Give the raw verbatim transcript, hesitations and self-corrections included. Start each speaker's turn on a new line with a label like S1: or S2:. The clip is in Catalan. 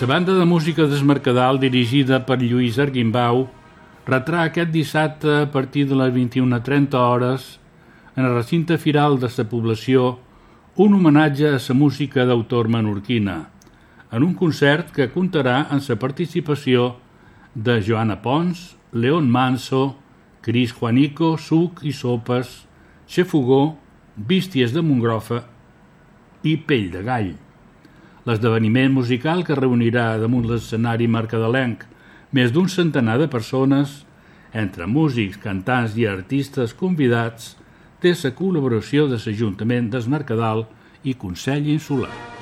S1: La banda de música des Mercadal, dirigida per Lluís Arquimbau, retrà aquest dissabte a partir de les vint-i-una trenta hores en el recinte firal de la població un homenatge a la música d'autor menorquina, en un concert que comptarà amb la participació de Joana Pons, León Manso, Cris Juanico, Suc i Sopes, Xafogó, Bísties de Mongrofa i Pell de Gall. L'esdeveniment musical que reunirà damunt l'escenari mercadalenc més d'un centenar de persones, entre músics, cantants i artistes convidats, té la col·laboració de l'Ajuntament des Mercadal i Consell Insular.